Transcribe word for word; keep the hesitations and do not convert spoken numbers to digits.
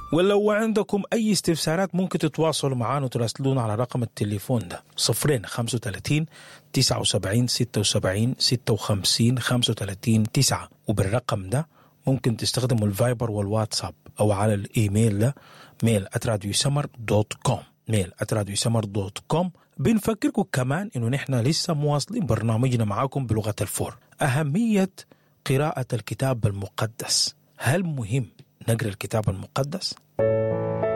ولو عندكم أي استفسارات ممكن تتواصلوا معنا وتراسلونا على رقم التليفون ده صفرين خمسة وثلاثين تسعة وسبعين ستة وسبعين ستة وخمسين خمسة وثلاثين تسعة، وبالرقم ده ممكن تستخدموا الفايبر والواتساب أو على الإيميل ده ميل آت راديو سمر دوت كوم ميل آت راديو سمر دوت كوم. بنفكركم كمان إنه نحن لسه مواصلين برنامجنا معاكم بلغة الفور. أهمية قراءة الكتاب المقدس، هل مهم نقرأ الكتاب المقدس؟